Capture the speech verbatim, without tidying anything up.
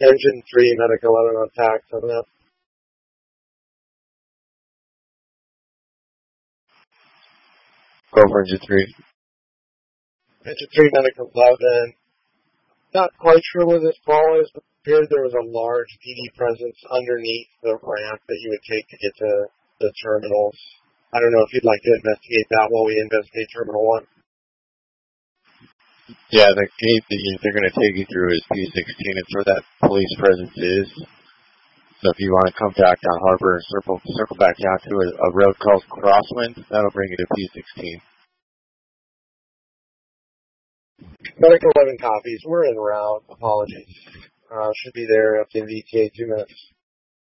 Engine three, Medic eleven on tax on that. Go for engine three. Engine three, Medic eleven. Not quite sure where this ball is, but it appeared there was a large P D presence underneath the ramp that you would take to get to the terminals. I don't know if you'd like to investigate that while we investigate Terminal one. Yeah, the gate that they're going to take you through is P sixteen. It's where that police presence is. So if you want to come back down Harbor and circle, circle back down to a, a road called Crosswind, that'll bring you to P sixteen. Medic eleven copies. We're en route. Apologies. Uh, should be there up in the E T A two minutes.